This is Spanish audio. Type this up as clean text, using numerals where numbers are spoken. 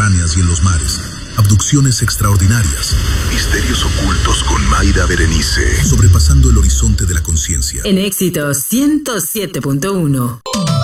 subterráneas y en los mares. Abducciones extraordinarias. Misterios ocultos con Mayra Berenice. Sobrepasando el horizonte de la conciencia. En Éxitos 107.1.